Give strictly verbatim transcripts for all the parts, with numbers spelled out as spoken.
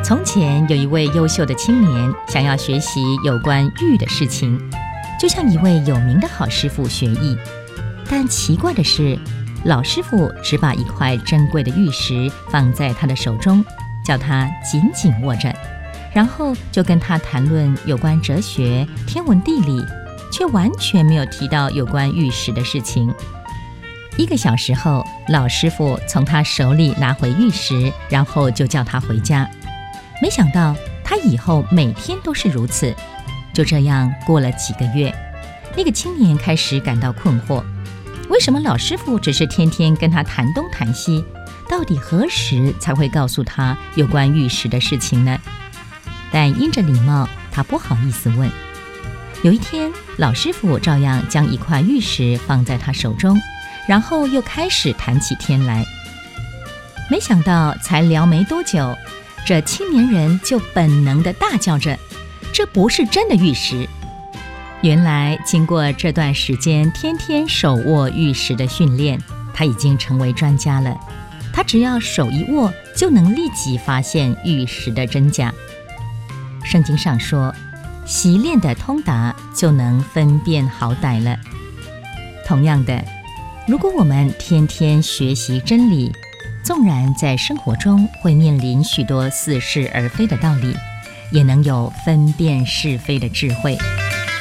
从前有一位优秀的青年，想要学习有关玉的事情，就向一位有名的好师傅学艺。但奇怪的是，老师傅只把一块珍贵的玉石放在他的手中，叫他紧紧握着，然后就跟他谈论有关哲学、天文地理，却完全没有提到有关玉石的事情。一个小时后，老师傅从他手里拿回玉石，然后就叫他回家。没想到他以后每天都是如此。就这样过了几个月，那个青年开始感到困惑，为什么老师傅只是天天跟他谈东谈西，到底何时才会告诉他有关玉石的事情呢？但因着礼貌，他不好意思问。有一天，老师傅照样将一块玉石放在他手中，然后又开始谈起天来。没想到才聊没多久，这青年人就本能地大叫着，这不是真的玉石。原来经过这段时间天天手握玉石的训练，他已经成为专家了。他只要手一握，就能立即发现玉石的真假。圣经上说，习练的通达，就能分辨好歹了。同样的，如果我们天天学习真理，纵然在生活中会面临许多似是而非的道理，也能有分辨是非的智慧。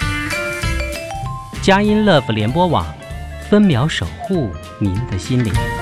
佳音 Love 联播网，分秒守护您的心灵。